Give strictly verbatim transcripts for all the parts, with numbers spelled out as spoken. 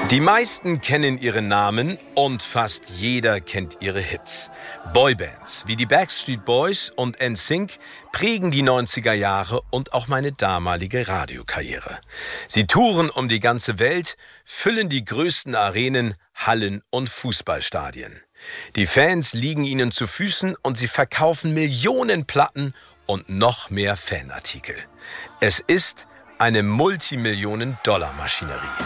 Die meisten kennen ihre Namen und fast jeder kennt ihre Hits. Boybands wie die Backstreet Boys und N Sync prägen die neunziger Jahre und auch meine damalige Radiokarriere. Sie touren um die ganze Welt, füllen die größten Arenen, Hallen und Fußballstadien. Die Fans liegen ihnen zu Füßen und sie verkaufen Millionen Platten und noch mehr Fanartikel. Es ist eine Multimillionen-Dollar-Maschinerie.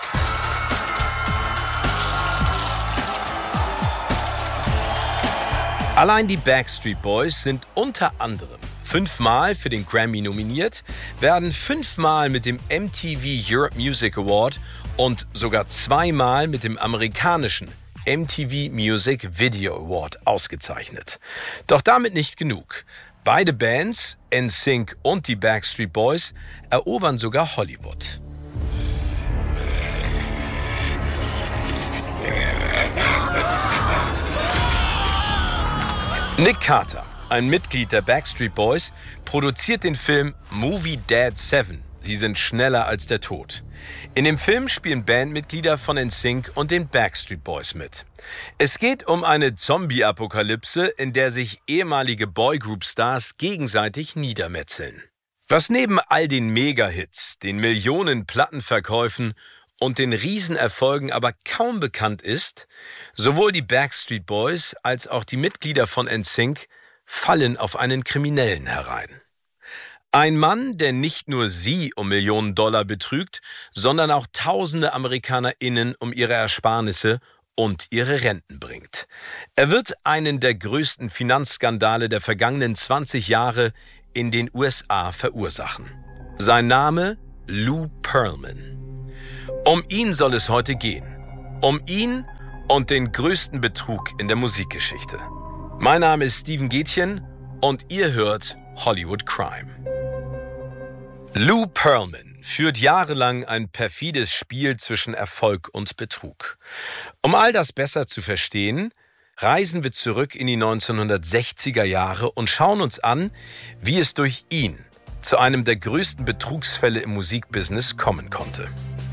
Allein die Backstreet Boys sind unter anderem fünfmal für den Grammy nominiert, werden fünfmal mit dem M T V Europe Music Award und sogar zweimal mit dem amerikanischen M T V Music Video Award ausgezeichnet. Doch damit nicht genug. Beide Bands, N Sync und die Backstreet Boys, erobern sogar Hollywood. Nick Carter, ein Mitglied der Backstreet Boys, produziert den Film Movie Dad Seven. Sie sind schneller als der Tod. In dem Film spielen Bandmitglieder von N Sync und den Backstreet Boys mit. Es geht um eine Zombie-Apokalypse, in der sich ehemalige Boygroup-Stars gegenseitig niedermetzeln. Was neben all den Mega-Hits, den Millionen Plattenverkäufen und den Riesenerfolgen aber kaum bekannt ist, sowohl die Backstreet Boys als auch die Mitglieder von N Sync fallen auf einen Kriminellen herein. Ein Mann, der nicht nur sie um Millionen Dollar betrügt, sondern auch tausende AmerikanerInnen um ihre Ersparnisse und ihre Renten bringt. Er wird einen der größten Finanzskandale der vergangenen zwanzig Jahre in den U S A verursachen. Sein Name Lou Pearlman. Um ihn soll es heute gehen. Um ihn und den größten Betrug in der Musikgeschichte. Mein Name ist Steven Gätjen und ihr hört Hollywood Crime. Lou Pearlman führt jahrelang ein perfides Spiel zwischen Erfolg und Betrug. Um all das besser zu verstehen, reisen wir zurück in die neunzehnhundertsechziger Jahre und schauen uns an, wie es durch ihn zu einem der größten Betrugsfälle im Musikbusiness kommen konnte.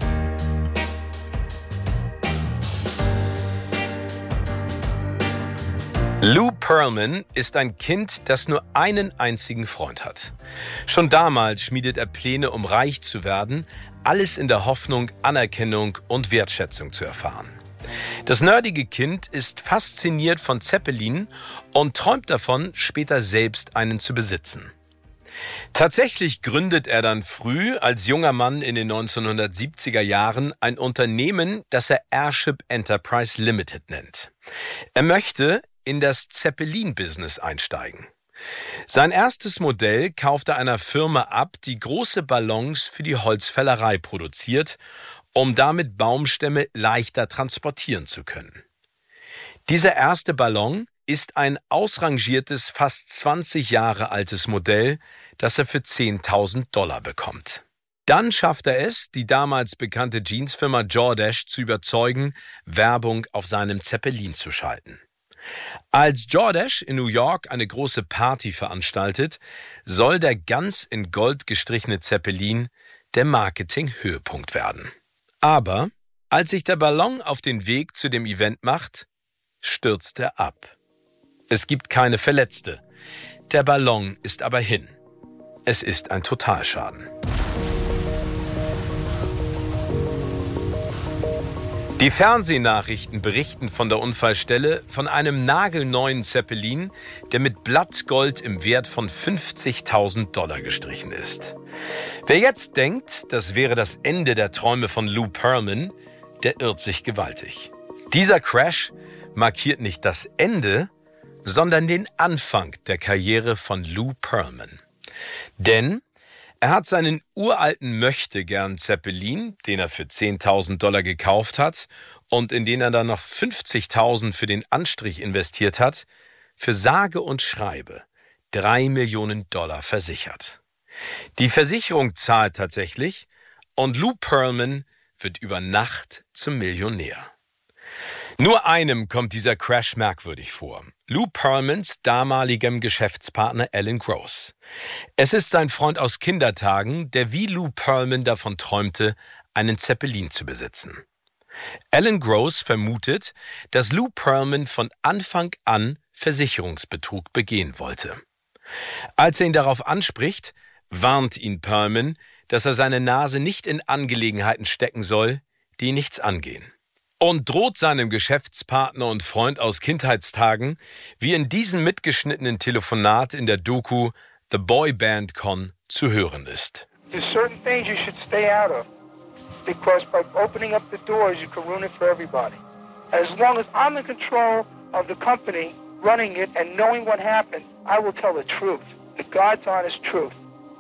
Lou Pearlman ist ein Kind, das nur einen einzigen Freund hat. Schon damals schmiedet er Pläne, um reich zu werden, alles in der Hoffnung, Anerkennung und Wertschätzung zu erfahren. Das nerdige Kind ist fasziniert von Zeppelin und träumt davon, später selbst einen zu besitzen. Tatsächlich gründet er dann früh als junger Mann in den neunzehnhundertsiebziger Jahren ein Unternehmen, das er Airship Enterprise Limited nennt. Er möchte in das Zeppelin-Business einsteigen. Sein erstes Modell kaufte einer Firma ab, die große Ballons für die Holzfällerei produziert, um damit Baumstämme leichter transportieren zu können. Dieser erste Ballon ist ein ausrangiertes, fast zwanzig Jahre altes Modell, das er für zehntausend Dollar bekommt. Dann schafft er es, die damals bekannte Jeansfirma Jordache zu überzeugen, Werbung auf seinem Zeppelin zu schalten. Als Jordache in New York eine große Party veranstaltet, soll der ganz in Gold gestrichene Zeppelin der Marketing-Höhepunkt werden. Aber als sich der Ballon auf den Weg zu dem Event macht, stürzt er ab. Es gibt keine Verletzte. Der Ballon ist aber hin. Es ist ein Totalschaden. Die Fernsehnachrichten berichten von der Unfallstelle von einem nagelneuen Zeppelin, der mit Blattgold im Wert von fünfzigtausend Dollar gestrichen ist. Wer jetzt denkt, das wäre das Ende der Träume von Lou Pearlman, der irrt sich gewaltig. Dieser Crash markiert nicht das Ende, sondern den Anfang der Karriere von Lou Pearlman. Denn er hat seinen uralten Möchtegern-Zeppelin, den er für zehntausend Dollar gekauft hat und in den er dann noch fünfzigtausend für den Anstrich investiert hat, für sage und schreibe drei Millionen Dollar versichert. Die Versicherung zahlt tatsächlich und Lou Pearlman wird über Nacht zum Millionär. Nur einem kommt dieser Crash merkwürdig vor. Lou Pearlmans damaligem Geschäftspartner Alan Gross. Es ist sein Freund aus Kindertagen, der wie Lou Pearlman davon träumte, einen Zeppelin zu besitzen. Alan Gross vermutet, dass Lou Pearlman von Anfang an Versicherungsbetrug begehen wollte. Als er ihn darauf anspricht, warnt ihn Pearlman, dass er seine Nase nicht in Angelegenheiten stecken soll, die ihn nichts angehen. Und droht seinem Geschäftspartner und Freund aus Kindheitstagen, wie in diesem mitgeschnittenen Telefonat in der Doku The Boy Band Con zu hören ist. There's certain things you should stay out of, because by opening up the doors you can ruin it for everybody. As long as I'm in control of the company, running it and knowing what happened, I will tell the truth, the God's honest truth.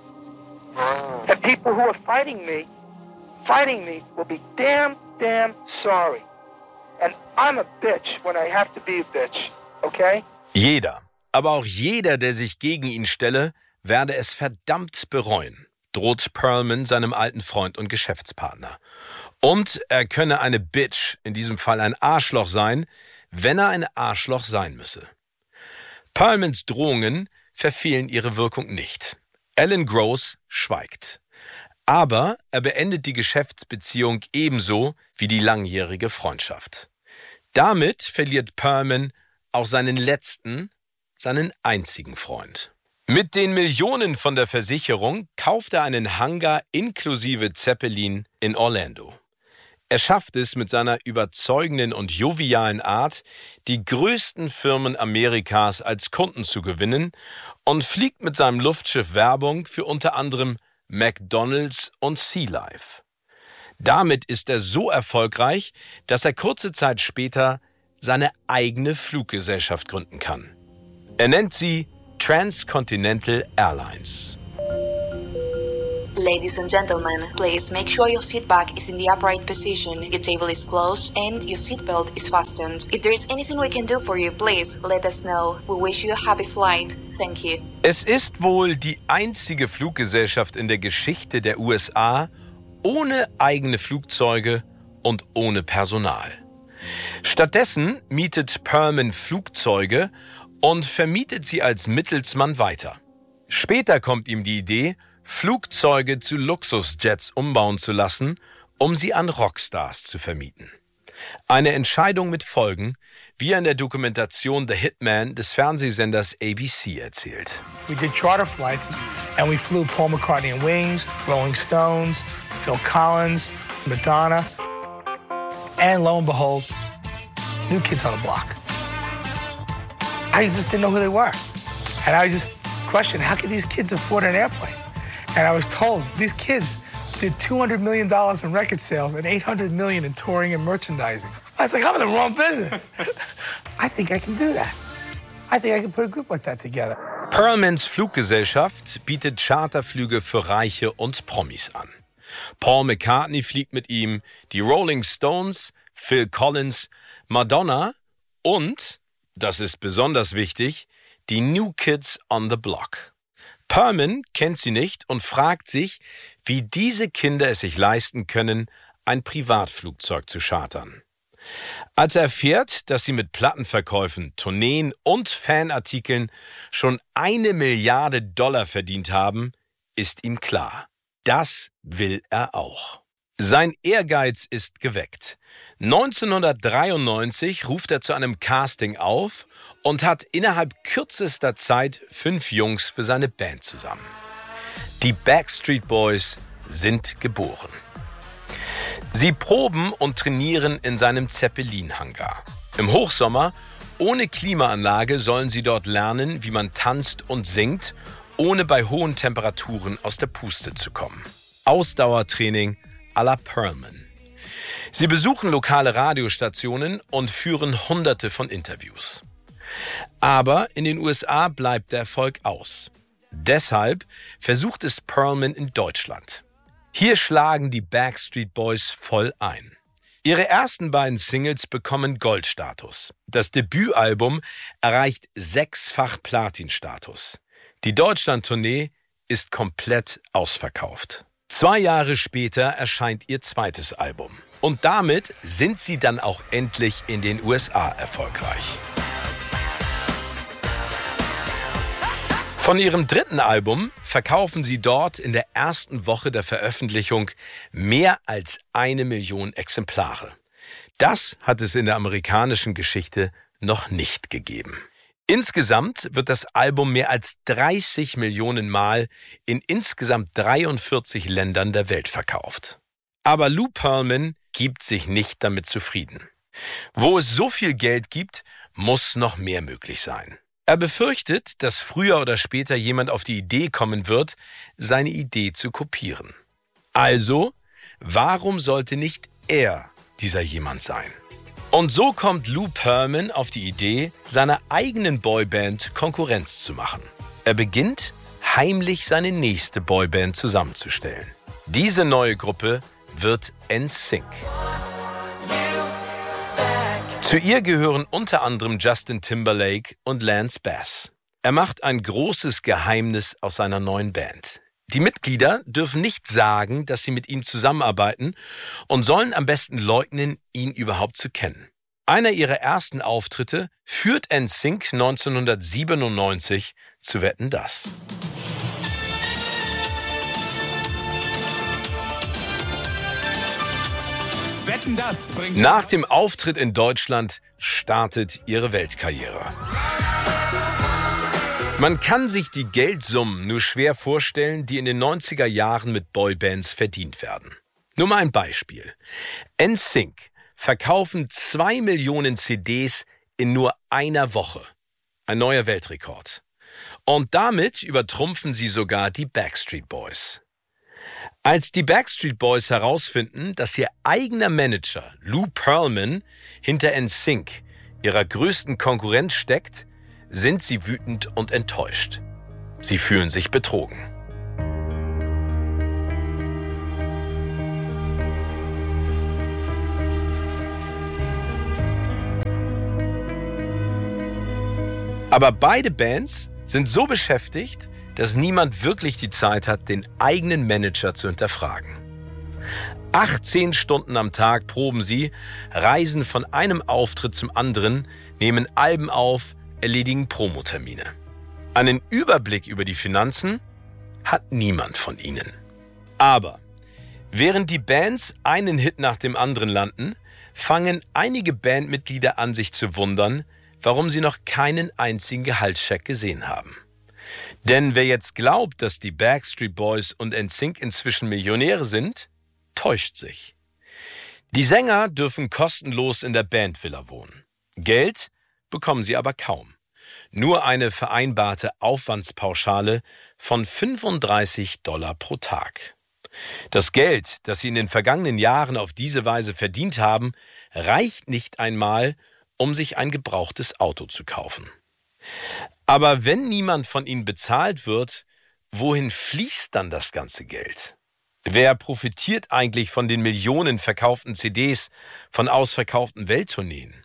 And people who are fighting me, fighting me will be damn, damn sorry. And I'm a bitch when I have to be a bitch, okay? Jeder, aber auch jeder, der sich gegen ihn stelle, werde es verdammt bereuen, droht Pearlman seinem alten Freund und Geschäftspartner. Und er könne eine Bitch, in diesem Fall ein Arschloch sein, wenn er ein Arschloch sein müsse. Pearlmans Drohungen verfehlen ihre Wirkung nicht. Alan Gross schweigt. Aber er beendet die Geschäftsbeziehung ebenso wie die langjährige Freundschaft. Damit verliert Pearlman auch seinen letzten, seinen einzigen Freund. Mit den Millionen von der Versicherung kauft er einen Hangar inklusive Zeppelin in Orlando. Er schafft es mit seiner überzeugenden und jovialen Art, die größten Firmen Amerikas als Kunden zu gewinnen und fliegt mit seinem Luftschiff Werbung für unter anderem McDonald's und Sea Life. Damit ist er so erfolgreich, dass er kurze Zeit später seine eigene Fluggesellschaft gründen kann. Er nennt sie Transcontinental Airlines. Ladies and gentlemen, please make sure your seat back is in the upright position, your table is closed, and your seatbelt is fastened. If there is anything we can do for you, please let us know. We wish you a happy flight. Thank you. Es ist wohl die einzige Fluggesellschaft in der Geschichte der U S A ohne eigene Flugzeuge und ohne Personal. Stattdessen mietet Pearlman Flugzeuge und vermietet sie als Mittelsmann weiter. Später kommt ihm die Idee, Flugzeuge zu Luxusjets umbauen zu lassen, um sie an Rockstars zu vermieten. Eine Entscheidung mit Folgen, wie er in der Dokumentation The Hitman des Fernsehsenders A B C erzählt. We did charter flights and we flew Paul McCartney and Wings, Rolling Stones, Phil Collins, Madonna, and lo and behold, New Kids on the Block. I just didn't know who they were. And I was just questioning, how could these kids afford an airplane? And I was told these kids did two hundred million dollars in record sales and eight hundred million dollars in touring and merchandising. I was like, I'm in the wrong business. I think I can do that. I think I can put a group like that together. Pearlmans Fluggesellschaft bietet Charterflüge für Reiche und Promis an. Paul McCartney fliegt mit ihm, die Rolling Stones, Phil Collins, Madonna und, das ist besonders wichtig, die New Kids on the Block. Pearlman kennt sie nicht und fragt sich, wie diese Kinder es sich leisten können, ein Privatflugzeug zu chartern. Als er erfährt, dass sie mit Plattenverkäufen, Tourneen und Fanartikeln schon eine Milliarde Dollar verdient haben, ist ihm klar, das will er auch. Sein Ehrgeiz ist geweckt. neunzehnhundertdreiundneunzig ruft er zu einem Casting auf und hat innerhalb kürzester Zeit fünf Jungs für seine Band zusammen. Die Backstreet Boys sind geboren. Sie proben und trainieren in seinem Zeppelin-Hangar. Im Hochsommer, ohne Klimaanlage, sollen sie dort lernen, wie man tanzt und singt, ohne bei hohen Temperaturen aus der Puste zu kommen. Ausdauertraining à la Pearlman. Sie besuchen lokale Radiostationen und führen Hunderte von Interviews. Aber in den U S A bleibt der Erfolg aus. Deshalb versucht es Pearlman in Deutschland. Hier schlagen die Backstreet Boys voll ein. Ihre ersten beiden Singles bekommen Goldstatus. Das Debütalbum erreicht sechsfach Platinstatus. Die Deutschlandtournee ist komplett ausverkauft. Zwei Jahre später erscheint ihr zweites Album. Und damit sind sie dann auch endlich in den U S A erfolgreich. Von ihrem dritten Album verkaufen sie dort in der ersten Woche der Veröffentlichung mehr als eine Million Exemplare. Das hat es in der amerikanischen Geschichte noch nicht gegeben. Insgesamt wird das Album mehr als dreißig Millionen Mal in insgesamt dreiundvierzig Ländern der Welt verkauft. Aber Lou Pearlman gibt sich nicht damit zufrieden. Wo es so viel Geld gibt, muss noch mehr möglich sein. Er befürchtet, dass früher oder später jemand auf die Idee kommen wird, seine Idee zu kopieren. Also, warum sollte nicht er dieser jemand sein? Und so kommt Lou Pearlman auf die Idee, seiner eigenen Boyband Konkurrenz zu machen. Er beginnt, heimlich seine nächste Boyband zusammenzustellen. Diese neue Gruppe wird N Sync. Zu ihr gehören unter anderem Justin Timberlake und Lance Bass. Er macht ein großes Geheimnis aus seiner neuen Band. Die Mitglieder dürfen nicht sagen, dass sie mit ihm zusammenarbeiten und sollen am besten leugnen, ihn überhaupt zu kennen. Einer ihrer ersten Auftritte führt N Sync neunzehnhundertsiebenundneunzig zu Wetten, dass. Wetten, dass bringt Nach dem Auftritt in Deutschland startet ihre Weltkarriere. Man kann sich die Geldsummen nur schwer vorstellen, die in den neunziger Jahren mit Boybands verdient werden. Nur mal ein Beispiel. N Sync verkaufen zwei Millionen C Ds in nur einer Woche. Ein neuer Weltrekord. Und damit übertrumpfen sie sogar die Backstreet Boys. Als die Backstreet Boys herausfinden, dass ihr eigener Manager Lou Pearlman hinter N Sync, ihrer größten Konkurrenz, steckt, sind sie wütend und enttäuscht. Sie fühlen sich betrogen. Aber beide Bands sind so beschäftigt, dass niemand wirklich die Zeit hat, den eigenen Manager zu hinterfragen. achtzehn Stunden am Tag proben sie, reisen von einem Auftritt zum anderen, nehmen Alben auf, erledigen Promotermine. Einen Überblick über die Finanzen hat niemand von ihnen. Aber während die Bands einen Hit nach dem anderen landen, fangen einige Bandmitglieder an, sich zu wundern, warum sie noch keinen einzigen Gehaltscheck gesehen haben. Denn wer jetzt glaubt, dass die Backstreet Boys und N Sync inzwischen Millionäre sind, täuscht sich. Die Sänger dürfen kostenlos in der Bandvilla wohnen. Geld bekommen sie aber kaum. Nur eine vereinbarte Aufwandspauschale von fünfunddreißig Dollar pro Tag. Das Geld, das sie in den vergangenen Jahren auf diese Weise verdient haben, reicht nicht einmal, um sich ein gebrauchtes Auto zu kaufen. Aber wenn niemand von ihnen bezahlt wird, wohin fließt dann das ganze Geld? Wer profitiert eigentlich von den Millionen verkauften C Ds, von ausverkauften Welttourneen?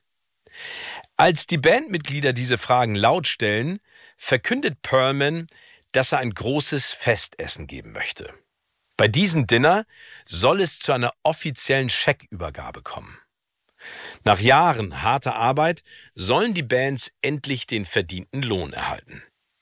Als die Bandmitglieder diese Fragen laut stellen, verkündet Pearlman, dass er ein großes Festessen geben möchte. Bei diesem Dinner soll es zu einer offiziellen Scheckübergabe kommen. Nach Jahren harter Arbeit sollen die Bands endlich den verdienten Lohn erhalten.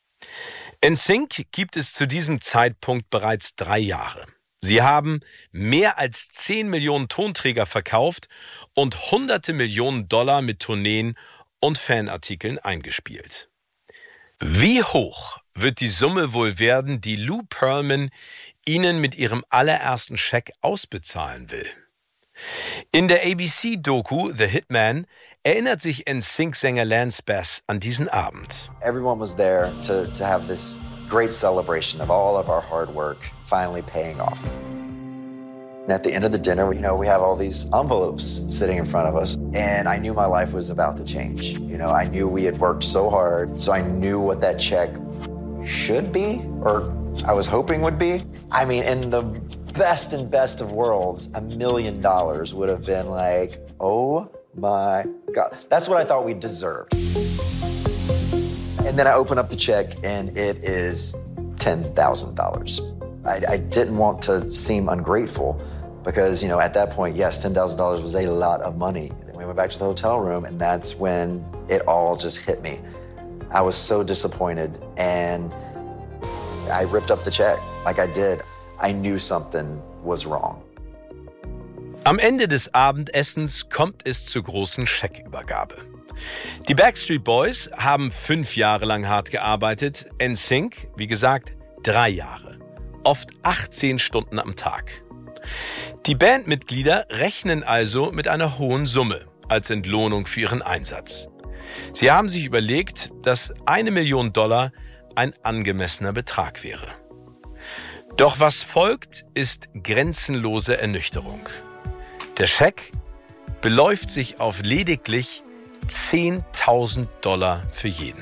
N Sync gibt es zu diesem Zeitpunkt bereits drei Jahre. Sie haben mehr als zehn Millionen Tonträger verkauft und hunderte Millionen Dollar mit Tourneen und Fanartikeln eingespielt. Wie hoch wird die Summe wohl werden, die Lou Pearlman ihnen mit ihrem allerersten Scheck ausbezahlen will? In der A B C-Doku The Hitman erinnert sich N Sync-Sänger Lance Bass an diesen Abend. Everyone was there to, to have this great celebration of all of our hard work finally paying off. And at the end of the dinner, you know, we have all these envelopes sitting in front of us. And I knew my life was about to change. You know, I knew we had worked so hard, so I knew what that check should be, or I was hoping would be. I mean, in the best and best of worlds, a million dollars would have been like, oh my God. That's what I thought we deserved. And then I open up the check and it is ten thousand dollars. I, I didn't want to seem ungrateful because, you know, at that point, yes, ten thousand dollars was a lot of money. Then we went back to the hotel room and that's when it all just hit me. I was so disappointed and I ripped up the check like I did. I knew something was wrong. Am Ende des Abendessens kommt es zur großen Scheckübergabe. Die Backstreet Boys haben fünf Jahre lang hart gearbeitet, N Sync, wie gesagt, drei Jahre. Oft achtzehn Stunden am Tag. Die Bandmitglieder rechnen also mit einer hohen Summe als Entlohnung für ihren Einsatz. Sie haben sich überlegt, dass eine Million Dollar ein angemessener Betrag wäre. Doch was folgt, ist grenzenlose Ernüchterung. Der Scheck beläuft sich auf lediglich zehntausend Dollar für jeden.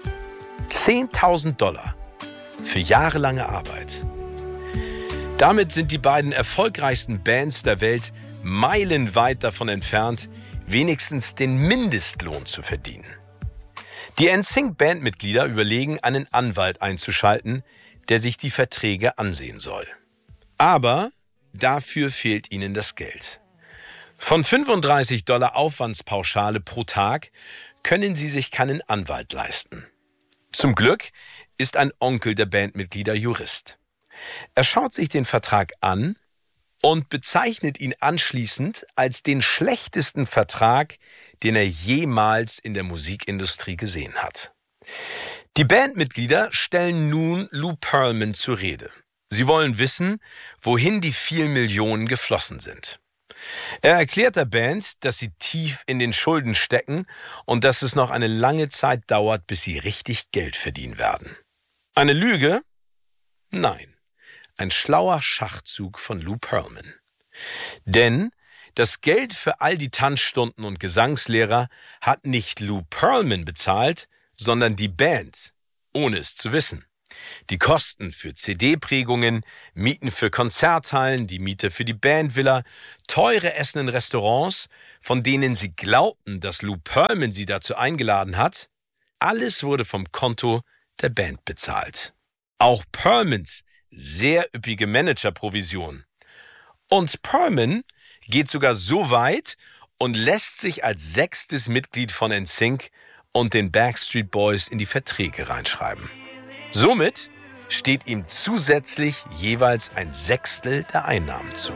zehntausend Dollar für jahrelange Arbeit. Damit sind die beiden erfolgreichsten Bands der Welt meilenweit davon entfernt, wenigstens den Mindestlohn zu verdienen. Die N Sync-Bandmitglieder überlegen, einen Anwalt einzuschalten, der sich die Verträge ansehen soll. Aber dafür fehlt ihnen das Geld. Von fünfunddreißig Dollar Aufwandspauschale pro Tag können sie sich keinen Anwalt leisten. Zum Glück ist ein Onkel der Bandmitglieder Jurist. Er schaut sich den Vertrag an und bezeichnet ihn anschließend als den schlechtesten Vertrag, den er jemals in der Musikindustrie gesehen hat. Die Bandmitglieder stellen nun Lou Pearlman zur Rede. Sie wollen wissen, wohin die vielen Millionen geflossen sind. Er erklärt der Band, dass sie tief in den Schulden stecken und dass es noch eine lange Zeit dauert, bis sie richtig Geld verdienen werden. Eine Lüge? Nein. Ein schlauer Schachzug von Lou Pearlman. Denn das Geld für all die Tanzstunden und Gesangslehrer hat nicht Lou Pearlman bezahlt, sondern die Band, ohne es zu wissen. Die Kosten für C D-Prägungen, Mieten für Konzerthallen, die Miete für die Bandvilla, teure Essen in Restaurants, von denen sie glaubten, dass Lou Pearlman sie dazu eingeladen hat, alles wurde vom Konto der Band bezahlt. Auch Pearlmans sehr üppige Managerprovision. Und Pearlman geht sogar so weit und lässt sich als sechstes Mitglied von N Sync und den Backstreet Boys in die Verträge reinschreiben. Somit steht ihm zusätzlich jeweils ein Sechstel der Einnahmen zu.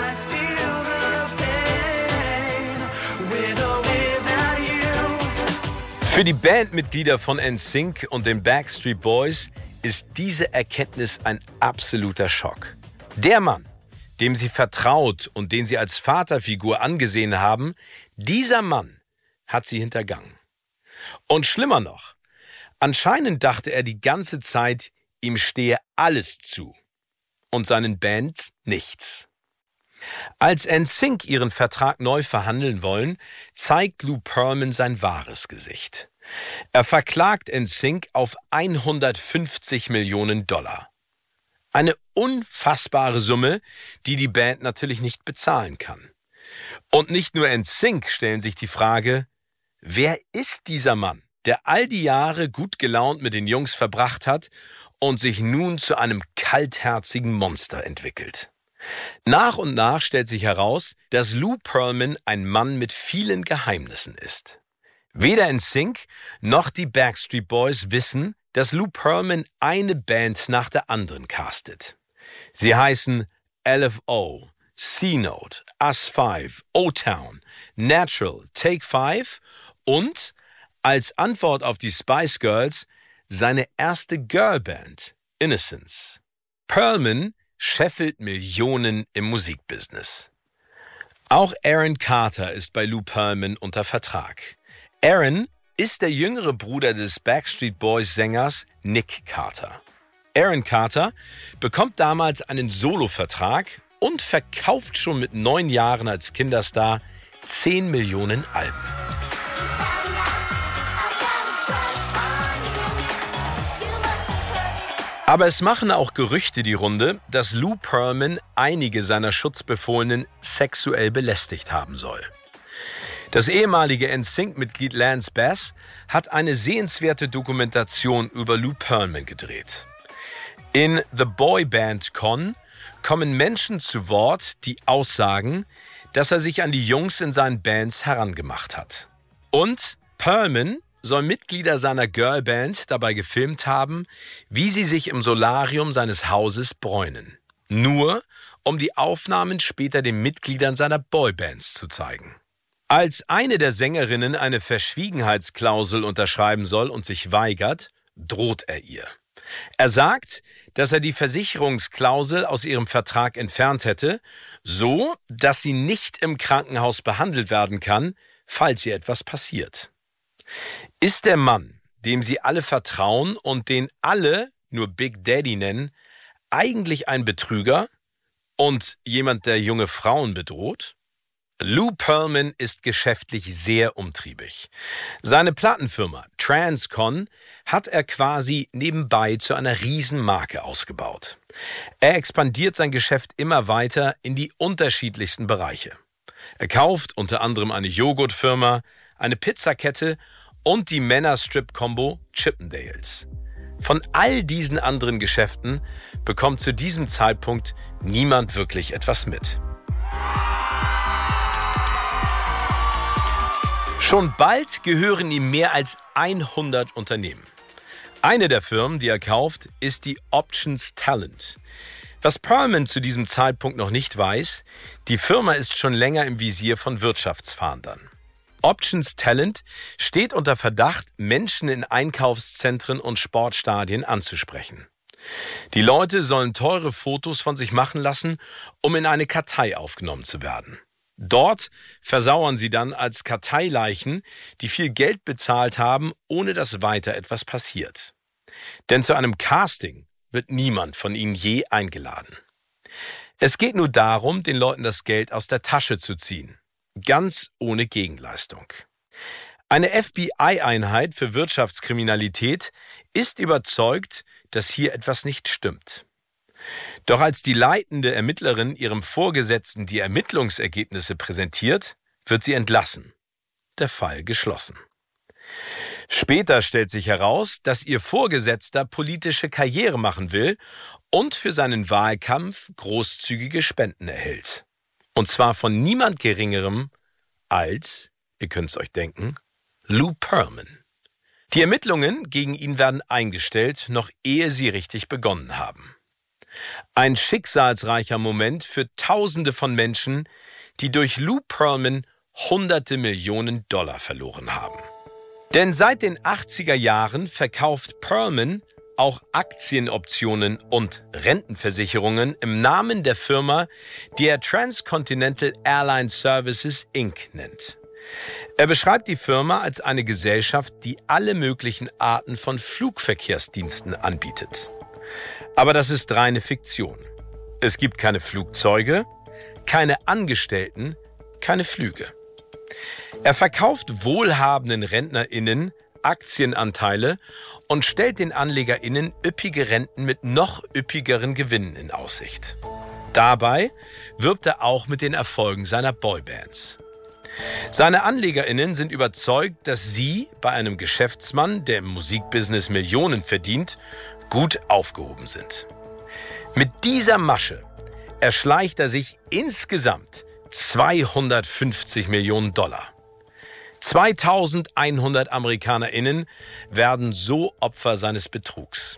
Für die Bandmitglieder von N Sync und den Backstreet Boys ist diese Erkenntnis ein absoluter Schock. Der Mann, dem sie vertraut und den sie als Vaterfigur angesehen haben, dieser Mann hat sie hintergangen. Und schlimmer noch, anscheinend dachte er die ganze Zeit, ihm stehe alles zu und seinen Bands nichts. Als N Sync ihren Vertrag neu verhandeln wollen, zeigt Lou Pearlman sein wahres Gesicht. Er verklagt N Sync auf hundertfünfzig Millionen Dollar. Eine unfassbare Summe, die die Band natürlich nicht bezahlen kann. Und nicht nur N Sync stellen sich die Frage, wer ist dieser Mann, der all die Jahre gut gelaunt mit den Jungs verbracht hat und sich nun zu einem kaltherzigen Monster entwickelt? Nach und nach stellt sich heraus, dass Lou Pearlman ein Mann mit vielen Geheimnissen ist. Weder N Sync noch die Backstreet Boys wissen, dass Lou Pearlman eine Band nach der anderen castet. Sie heißen L F O, C-Note, Us Five, O-Town, Natural, Take Five und als Antwort auf die Spice Girls seine erste Girlband, Innocence. Pearlman scheffelt Millionen im Musikbusiness. Auch Aaron Carter ist bei Lou Pearlman unter Vertrag. Aaron ist der jüngere Bruder des Backstreet Boys Sängers Nick Carter. Aaron Carter bekommt damals einen Solovertrag und verkauft schon mit neun Jahren als Kinderstar zehn Millionen Alben. Aber es machen auch Gerüchte die Runde, dass Lou Pearlman einige seiner Schutzbefohlenen sexuell belästigt haben soll. Das ehemalige N Sync-Mitglied Lance Bass hat eine sehenswerte Dokumentation über Lou Pearlman gedreht. In The Boy Band Con kommen Menschen zu Wort, die aussagen, dass er sich an die Jungs in seinen Bands herangemacht hat. Und Pearlman soll Mitglieder seiner Girlband dabei gefilmt haben, wie sie sich im Solarium seines Hauses bräunen. Nur, um die Aufnahmen später den Mitgliedern seiner Boybands zu zeigen. Als eine der Sängerinnen eine Verschwiegenheitsklausel unterschreiben soll und sich weigert, droht er ihr. Er sagt, dass er die Versicherungsklausel aus ihrem Vertrag entfernt hätte, so dass sie nicht im Krankenhaus behandelt werden kann, falls ihr etwas passiert. Ist der Mann, dem sie alle vertrauen und den alle nur Big Daddy nennen, eigentlich ein Betrüger und jemand, der junge Frauen bedroht? Lou Pearlman ist geschäftlich sehr umtriebig. Seine Plattenfirma Transcon hat er quasi nebenbei zu einer Riesenmarke ausgebaut. Er expandiert sein Geschäft immer weiter in die unterschiedlichsten Bereiche. Er kauft unter anderem eine Joghurtfirma, eine Pizzakette und die Männer-Strip-Combo Chippendales. Von all diesen anderen Geschäften bekommt zu diesem Zeitpunkt niemand wirklich etwas mit. Schon bald gehören ihm mehr als hundert Unternehmen. Eine der Firmen, die er kauft, ist die Options Talent. Was Pearlman zu diesem Zeitpunkt noch nicht weiß, die Firma ist schon länger im Visier von Wirtschaftsfahndern. Options Talent steht unter Verdacht, Menschen in Einkaufszentren und Sportstadien anzusprechen. Die Leute sollen teure Fotos von sich machen lassen, um in eine Kartei aufgenommen zu werden. Dort versauern sie dann als Karteileichen, die viel Geld bezahlt haben, ohne dass weiter etwas passiert. Denn zu einem Casting wird niemand von ihnen je eingeladen. Es geht nur darum, den Leuten das Geld aus der Tasche zu ziehen. Ganz ohne Gegenleistung. Eine F B I-Einheit für Wirtschaftskriminalität ist überzeugt, dass hier etwas nicht stimmt. Doch als die leitende Ermittlerin ihrem Vorgesetzten die Ermittlungsergebnisse präsentiert, wird sie entlassen. Der Fall geschlossen. Später stellt sich heraus, dass ihr Vorgesetzter politische Karriere machen will und für seinen Wahlkampf großzügige Spenden erhält. Und zwar von niemand Geringerem als, ihr könnt es euch denken, Lou Pearlman. Die Ermittlungen gegen ihn werden eingestellt, noch ehe sie richtig begonnen haben. Ein schicksalsreicher Moment für Tausende von Menschen, die durch Lou Pearlman hunderte Millionen Dollar verloren haben. Denn seit den achtziger Jahren verkauft Pearlman auch Aktienoptionen und Rentenversicherungen im Namen der Firma, die er Transcontinental Airline Services Incorporated nennt. Er beschreibt die Firma als eine Gesellschaft, die alle möglichen Arten von Flugverkehrsdiensten anbietet. Aber das ist reine Fiktion. Es gibt keine Flugzeuge, keine Angestellten, keine Flüge. Er verkauft wohlhabenden RentnerInnen Aktienanteile und stellt den AnlegerInnen üppige Renten mit noch üppigeren Gewinnen in Aussicht. Dabei wirbt er auch mit den Erfolgen seiner Boybands. Seine AnlegerInnen sind überzeugt, dass sie bei einem Geschäftsmann, der im Musikbusiness Millionen verdient, gut aufgehoben sind. Mit dieser Masche erschleicht er sich insgesamt zweihundertfünfzig Millionen Dollar. zweitausendeinhundert AmerikanerInnen werden so Opfer seines Betrugs.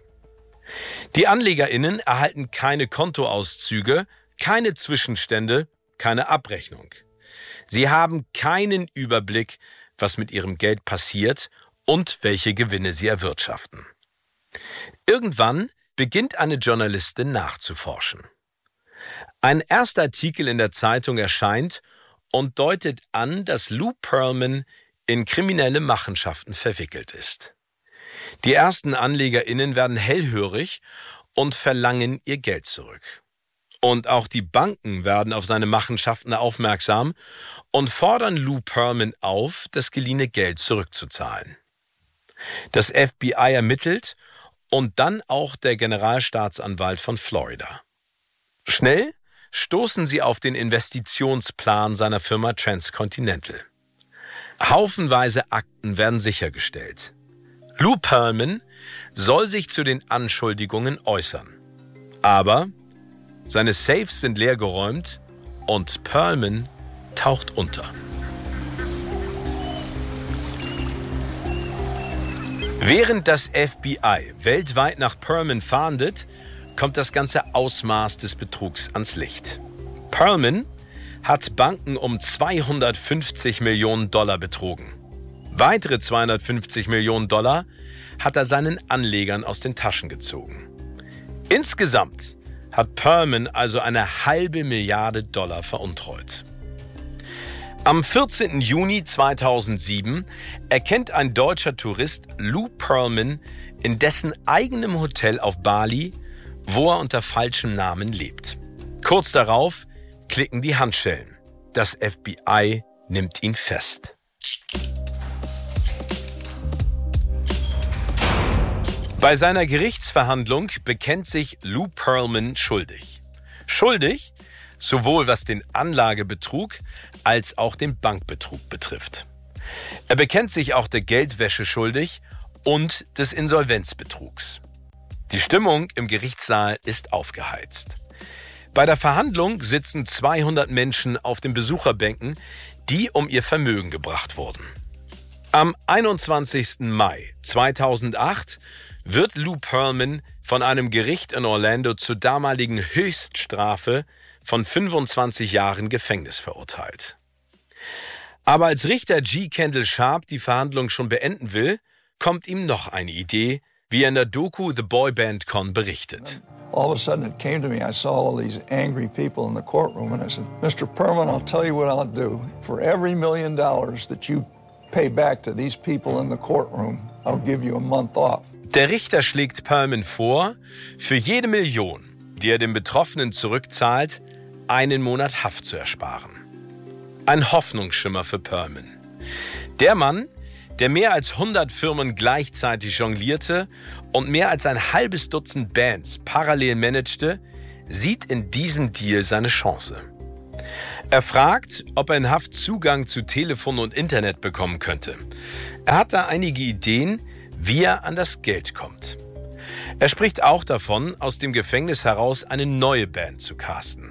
Die AnlegerInnen erhalten keine Kontoauszüge, keine Zwischenstände, keine Abrechnung. Sie haben keinen Überblick, was mit ihrem Geld passiert und welche Gewinne sie erwirtschaften. Irgendwann beginnt eine Journalistin nachzuforschen. Ein erster Artikel in der Zeitung erscheint und deutet an, dass Lou Pearlman in kriminelle Machenschaften verwickelt ist. Die ersten AnlegerInnen werden hellhörig und verlangen ihr Geld zurück. Und auch die Banken werden auf seine Machenschaften aufmerksam und fordern Lou Pearlman auf, das geliehene Geld zurückzuzahlen. Das F B I ermittelt und dann auch der Generalstaatsanwalt von Florida. Schnell stoßen sie auf den Investitionsplan seiner Firma Transcontinental. Haufenweise Akten werden sichergestellt. Lou Pearlman soll sich zu den Anschuldigungen äußern. Aber seine Safes sind leergeräumt und Pearlman taucht unter. Während das F B I weltweit nach Pearlman fahndet, kommt das ganze Ausmaß des Betrugs ans Licht. Perlman hat Banken um zweihundertfünfzig Millionen Dollar betrogen. Weitere zweihundertfünfzig Millionen Dollar hat er seinen Anlegern aus den Taschen gezogen. Insgesamt hat Perlman also eine halbe Milliarde Dollar veruntreut. Am vierzehnten Juni zweitausendsieben erkennt ein deutscher Tourist Lou Pearlman in dessen eigenem Hotel auf Bali, wo er unter falschem Namen lebt. Kurz darauf klicken die Handschellen. Das F B I nimmt ihn fest. Bei seiner Gerichtsverhandlung bekennt sich Lou Pearlman schuldig. Schuldig, sowohl was den Anlagebetrug als auch den Bankbetrug betrifft. Er bekennt sich auch der Geldwäsche schuldig und des Insolvenzbetrugs. Die Stimmung im Gerichtssaal ist aufgeheizt. Bei der Verhandlung sitzen zweihundert Menschen auf den Besucherbänken, die um ihr Vermögen gebracht wurden. Am einundzwanzigsten Mai zweitausendacht wird Lou Pearlman von einem Gericht in Orlando zur damaligen Höchststrafe von fünfundzwanzig Jahren Gefängnis verurteilt. Aber als Richter G. Kendall Sharp die Verhandlung schon beenden will, kommt ihm noch eine Idee, wie er in der Doku The Boy Band Con berichtet. All of a sudden it came to me, I saw all these angry people in the courtroom and I said, Mister Pearlman, I'll tell you what I'll do. For every million dollars that you pay back to these people in the courtroom, I'll give you a month off. Der Richter schlägt Pearlman vor, für jede Million, die er den Betroffenen zurückzahlt, einen Monat Haft zu ersparen. Ein Hoffnungsschimmer für Pearlman. Der Mann, der mehr als hundert Firmen gleichzeitig jonglierte und mehr als ein halbes Dutzend Bands parallel managte, sieht in diesem Deal seine Chance. Er fragt, ob er in Haft Zugang zu Telefon und Internet bekommen könnte. Er hat da einige Ideen, wie er an das Geld kommt. Er spricht auch davon, aus dem Gefängnis heraus eine neue Band zu casten.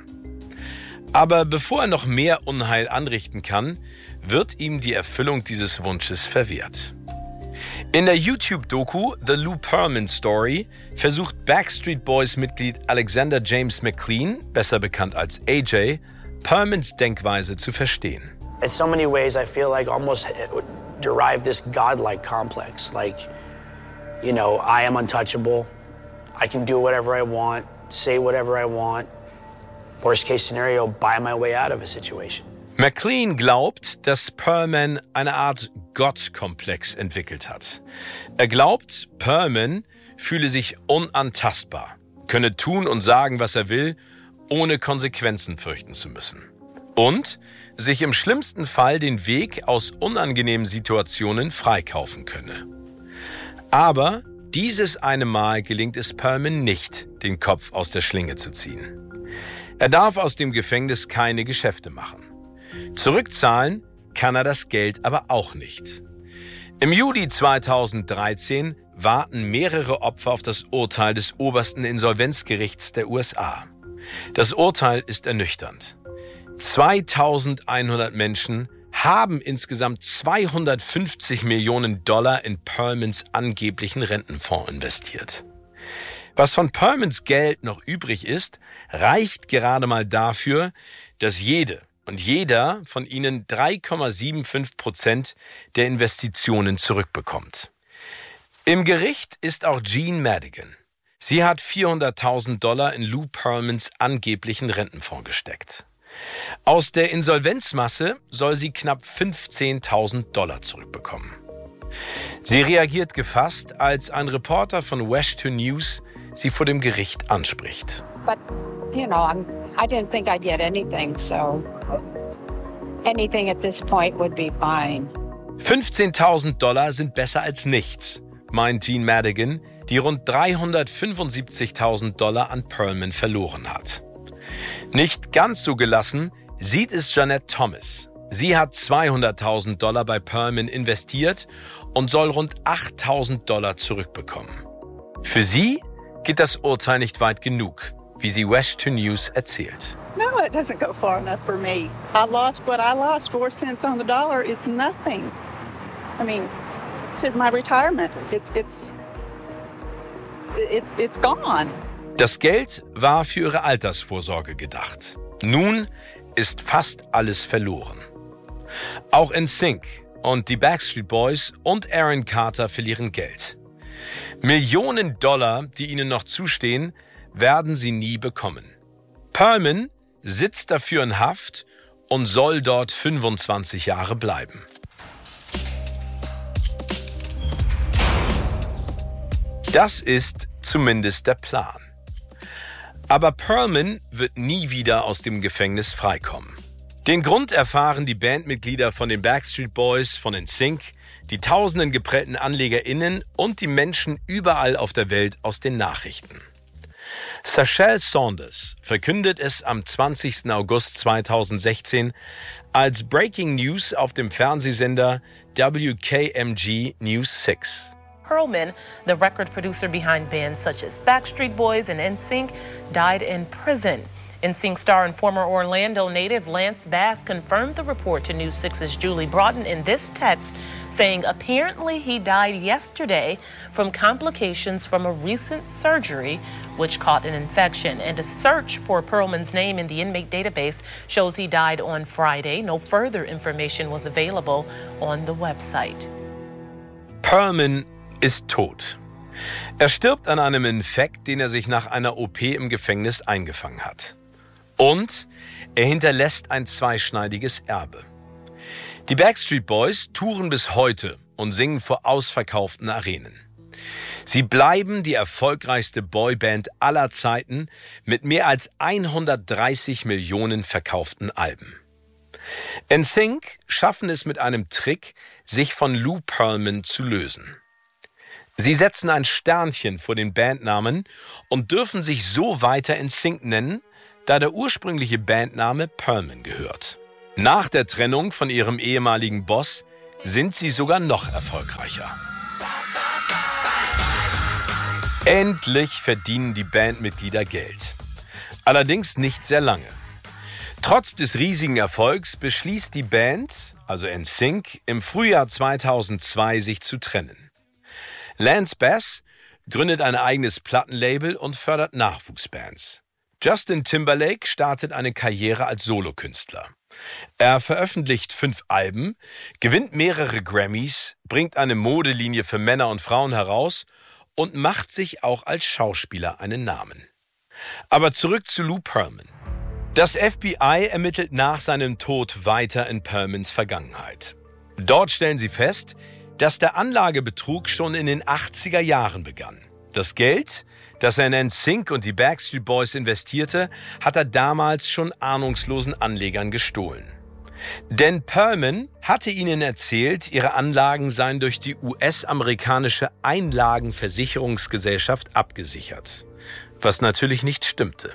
Aber bevor er noch mehr Unheil anrichten kann, wird ihm die Erfüllung dieses Wunsches verwehrt. In der YouTube-Doku The Lou Pearlman Story versucht Backstreet Boys-Mitglied Alexander James McLean, besser bekannt als A J, Pearlmans Denkweise zu verstehen. In so many ways I feel like almost derive this godlike complex. Like, you know, I am untouchable. I can do whatever I want, say whatever I want. Worst case scenario, buy my way out of a situation. McLean glaubt, dass Pearlman eine Art Gottkomplex entwickelt hat. Er glaubt, Pearlman fühle sich unantastbar, könne tun und sagen, was er will, ohne Konsequenzen fürchten zu müssen. Und sich im schlimmsten Fall den Weg aus unangenehmen Situationen freikaufen könne. Aber dieses eine Mal gelingt es Pearlman nicht, den Kopf aus der Schlinge zu ziehen. Er darf aus dem Gefängnis keine Geschäfte machen. Zurückzahlen kann er das Geld aber auch nicht. Im Juli zweitausenddreizehn warten mehrere Opfer auf das Urteil des obersten Insolvenzgerichts der U S A. Das Urteil ist ernüchternd. zweitausendeinhundert Menschen haben insgesamt zweihundertfünfzig Millionen Dollar in Pearlmans angeblichen Rentenfonds investiert. Was von Pearlmans Geld noch übrig ist, reicht gerade mal dafür, dass jede und jeder von ihnen drei Komma fünfundsiebzig Prozent der Investitionen zurückbekommt. Im Gericht ist auch Jean Madigan. Sie hat vierhunderttausend Dollar in Lou Pearlmans angeblichen Rentenfonds gesteckt. Aus der Insolvenzmasse soll sie knapp fünfzehntausend Dollar zurückbekommen. Sie reagiert gefasst, als ein Reporter von Wesh two News sie vor dem Gericht anspricht. But, you know, I'm, I didn't think I'd get anything, so anything at this point would be fine. fünfzehntausend Dollar sind besser als nichts, meint Jean Madigan, die rund dreihundertfünfundsiebzigtausend Dollar an Pearlman verloren hat. Nicht ganz so gelassen sieht es Jeanette Thomas. Sie hat zweihunderttausend Dollar bei Pearlman investiert und soll rund achttausend Dollar zurückbekommen. Für sie geht das Urteil nicht weit genug, wie sie Wesh two News erzählt. No, it doesn't go far enough for me. I lost what I lost. Four cents on the dollar is nothing. I mean, to my retirement, it's it's it's it's gone. Das Geld war für ihre Altersvorsorge gedacht. Nun ist fast alles verloren. Auch N Sync und die Backstreet Boys und Aaron Carter verlieren Geld. Millionen Dollar, die ihnen noch zustehen, werden sie nie bekommen. Perlman sitzt dafür in Haft und soll dort fünfundzwanzig Jahre bleiben. Das ist zumindest der Plan. Aber Perlman wird nie wieder aus dem Gefängnis freikommen. Den Grund erfahren die Bandmitglieder von den Backstreet Boys, von N Sync, die tausenden geprellten AnlegerInnen und die Menschen überall auf der Welt aus den Nachrichten. Sachel Saunders verkündet es am zwanzigsten August zweitausendsechzehn als Breaking News auf dem Fernsehsender W K M G News six. Perlman, the record producer behind bands such as Backstreet Boys and N Sync, died in prison. N Sync star and former Orlando native Lance Bass confirmed the report to News six's Julie Broughton in this text, saying apparently he died yesterday from complications from a recent surgery which caught an infection. And a search for Perlman's name in the inmate database shows he died on Friday. No further information was available on the website. Perlman ist tot. Er stirbt an einem Infekt, den er sich nach einer O P im Gefängnis eingefangen hat. Und er hinterlässt ein zweischneidiges Erbe. Die Backstreet Boys touren bis heute und singen vor ausverkauften Arenen. Sie bleiben die erfolgreichste Boyband aller Zeiten mit mehr als hundertdreißig Millionen verkauften Alben. N Sync schaffen es mit einem Trick, sich von Lou Pearlman zu lösen. Sie setzen ein Sternchen vor den Bandnamen und dürfen sich so weiter N Sync nennen, da der ursprüngliche Bandname Pearlman gehört. Nach der Trennung von ihrem ehemaligen Boss sind sie sogar noch erfolgreicher. Endlich verdienen die Bandmitglieder Geld. Allerdings nicht sehr lange. Trotz des riesigen Erfolgs beschließt die Band, also N Sync, im Frühjahr zweitausendzwei sich zu trennen. Lance Bass gründet ein eigenes Plattenlabel und fördert Nachwuchsbands. Justin Timberlake startet eine Karriere als Solokünstler. Er veröffentlicht fünf Alben, gewinnt mehrere Grammys, bringt eine Modelinie für Männer und Frauen heraus und macht sich auch als Schauspieler einen Namen. Aber zurück zu Lou Pearlman. Das F B I ermittelt nach seinem Tod weiter in Pearlmans Vergangenheit. Dort stellen sie fest, dass der Anlagebetrug schon in den achtziger Jahren begann. Das Geld, das er in N Sync und die Backstreet Boys investierte, hat er damals schon ahnungslosen Anlegern gestohlen. Denn Pearlman hatte ihnen erzählt, ihre Anlagen seien durch die U S-amerikanische Einlagenversicherungsgesellschaft abgesichert. Was natürlich nicht stimmte.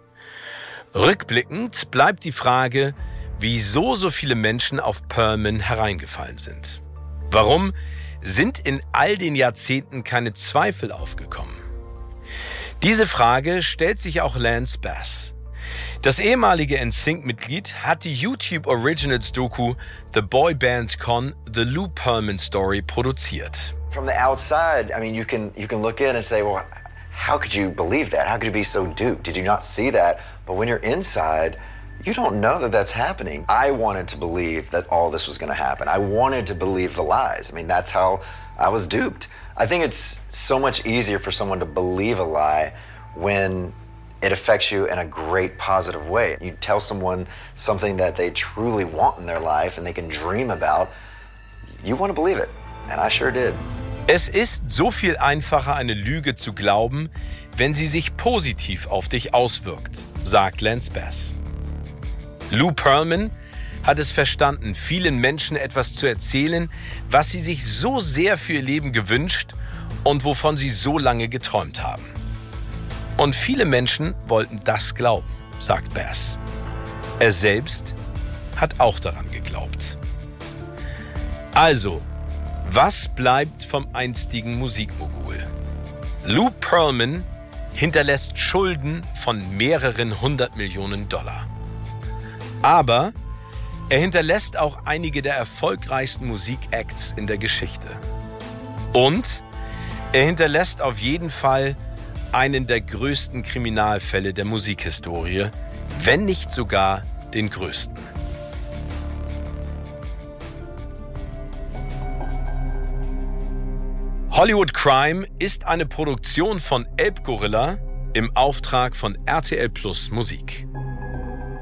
Rückblickend bleibt die Frage, wieso so viele Menschen auf Pearlman hereingefallen sind. Warum sind in all den Jahrzehnten keine Zweifel aufgekommen? Diese Frage stellt sich auch Lance Bass. Das ehemalige N Sync-Mitglied hat die YouTube Originals Doku The Boy Band Con, The Lou Pearlman Story produziert. From the outside, I mean, you can you can look in and say, well, how could you believe that? How could you be so duped? Did you not see that? But when you're inside, you don't know that that's happening. I wanted to believe that all this was going to happen. I wanted to believe the lies. I mean, that's how I was duped. I think it's so much easier for someone to believe a lie when it affects you in a great positive way. You tell someone something that they truly want in their life and they can dream about, you want to believe it. And I sure did. Es ist so viel einfacher, eine Lüge zu glauben, wenn sie sich positiv auf dich auswirkt, sagt Lance Bass. Lou Pearlman hat es verstanden, vielen Menschen etwas zu erzählen, was sie sich so sehr für ihr Leben gewünscht und wovon sie so lange geträumt haben. Und viele Menschen wollten das glauben, sagt Bass. Er selbst hat auch daran geglaubt. Also, was bleibt vom einstigen Musikmogul? Lou Pearlman hinterlässt Schulden von mehreren hundert Millionen Dollar. Aber er hinterlässt auch einige der erfolgreichsten Musikacts in der Geschichte. Und er hinterlässt auf jeden Fall einen der größten Kriminalfälle der Musikhistorie, wenn nicht sogar den größten. Hollywood Crime ist eine Produktion von Elbgorilla im Auftrag von R T L Plus Musik.